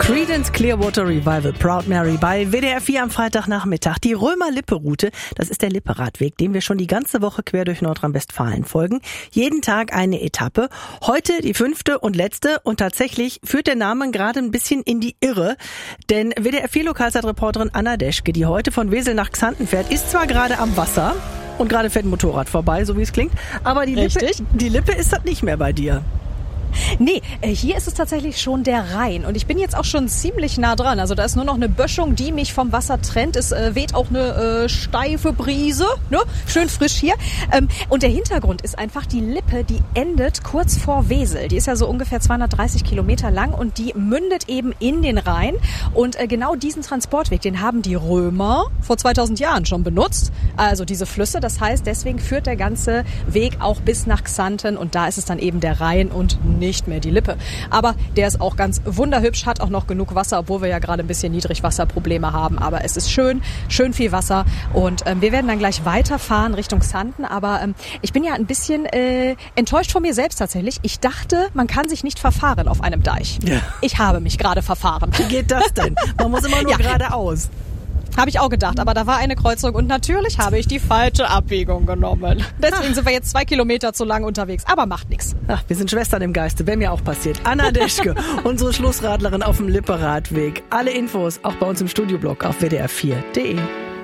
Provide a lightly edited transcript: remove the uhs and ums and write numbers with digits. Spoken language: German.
Creedence Clearwater Revival, Proud Mary bei WDR 4 am Freitagnachmittag. Die Römer-Lippe-Route, das ist der Lippe-Radweg, dem wir schon die ganze Woche quer durch Nordrhein-Westfalen folgen. Jeden Tag eine Etappe. Heute die 5. und letzte und tatsächlich führt der Name gerade ein bisschen in die Irre. Denn WDR 4 Lokalzeitreporterin Anna Deschke, die heute von Wesel nach Xanten fährt, ist zwar gerade am Wasser und gerade fährt ein Motorrad vorbei, so wie es klingt, aber die Lippe ist das nicht mehr bei dir. Nee, hier ist es tatsächlich schon der Rhein und ich bin jetzt auch schon ziemlich nah dran. Also da ist nur noch eine Böschung, die mich vom Wasser trennt. Es weht auch eine steife Brise, ne? Schön frisch hier. Und der Hintergrund ist einfach, die Lippe, die endet kurz vor Wesel. Die ist ja so ungefähr 230 Kilometer lang und die mündet eben in den Rhein. Und genau diesen Transportweg, den haben die Römer vor 2000 Jahren schon benutzt. Also diese Flüsse, das heißt, deswegen führt der ganze Weg auch bis nach Xanten und da ist es dann eben der Rhein und nicht mehr die Lippe. Aber der ist auch ganz wunderhübsch, hat auch noch genug Wasser, obwohl wir ja gerade ein bisschen Niedrigwasserprobleme haben. Aber es ist schön viel Wasser. Und wir werden dann gleich weiterfahren Richtung Xanten. Aber ich bin ja ein bisschen enttäuscht von mir selbst tatsächlich. Ich dachte, man kann sich nicht verfahren auf einem Deich. Ja. Ich habe mich gerade verfahren. Wie geht das denn? Man muss immer nur geradeaus. Habe ich auch gedacht, aber da war eine Kreuzung und natürlich habe ich die falsche Abbiegung genommen. Deswegen sind wir jetzt 2 Kilometer zu lang unterwegs, aber macht nichts. Ach, wir sind Schwestern im Geiste, wäre mir auch passiert. Anna Deschke, unsere Schlussradlerin auf dem Lippe-Radweg. Alle Infos auch bei uns im Studioblog auf wdr4.de.